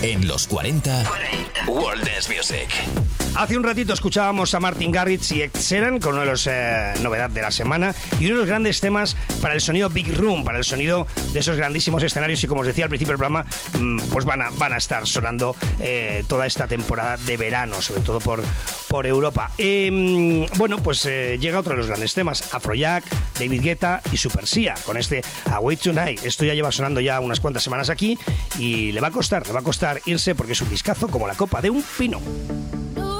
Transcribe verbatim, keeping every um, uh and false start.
En los cuarenta, World Dance Music. Hace un ratito escuchábamos a Martin Garrix y Ed Sheeran con uno de los eh, novedades de la semana y uno de los grandes temas para el sonido Big Room, para el sonido de esos grandísimos escenarios y, como os decía al principio del programa, mmm, pues van a, van a estar sonando eh, toda esta temporada de verano, sobre todo por, por Europa. Eh, bueno, pues eh, llega otro de los grandes temas, Afrojack, David Guetta y Super Sia, con este Away Tonight. Esto ya lleva sonando ya unas cuantas semanas aquí y le va a costar, le va a costar irse porque es un discazo como la copa de un pino.